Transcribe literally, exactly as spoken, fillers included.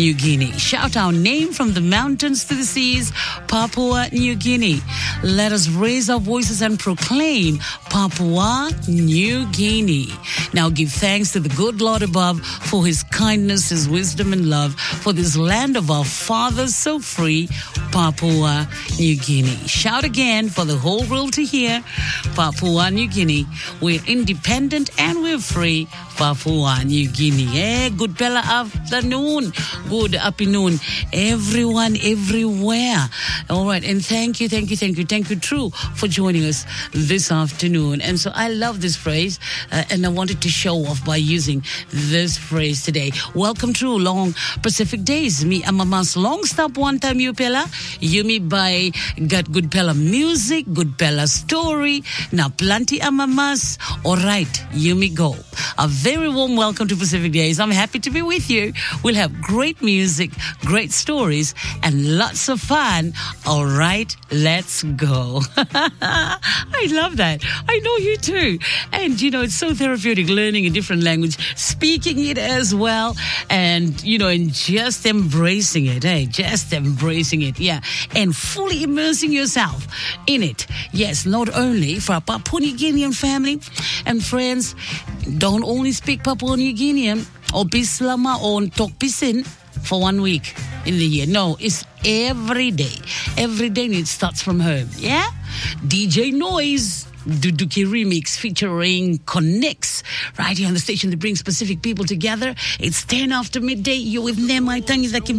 New Guinea. Shout our name from the mountains to the seas, Papua New Guinea. Let us raise our voices and proclaim Papua New Guinea. Now give thanks to the good Lord above for his kindness, his wisdom and love, for this land of our fathers so free, Papua New Guinea. Shout again for the whole world to hear, Papua New Guinea. We're independent and we're free, Papua New Guinea. Eh, good bella afternoon, good afternoon, everyone, everywhere. All right, and thank you, thank you, thank you, thank you, True, for joining us this afternoon. And so I love this phrase, uh, and I wanted to show off by using this phrase today. Welcome, True, long Pacific days. Me amamas long stop one time, you pella. You me by got good pella music, good pella story. Now plenty amamas. All right, you me go. A very warm welcome to Pacific Days. I'm happy to be with you. We'll have great music, great stories, and lots of fun. All right, let's go. I love that. I know you too. And, you know, it's so therapeutic learning a different language, speaking it as well, and, you know, and just embracing it, eh? Just embracing it, yeah. And fully immersing yourself in it. Yes, not only for our Papua New Guinean family and friends, don't only speak Papua New Guinean or Bislama or talk Pisin for one week in the year. No, it's every day. Every day it starts from home. Yeah? D J Noise, Duduki Remix featuring Connects right here on the station that brings Pacific people together. It's ten after midday. You're with Nemai Tangi Zaki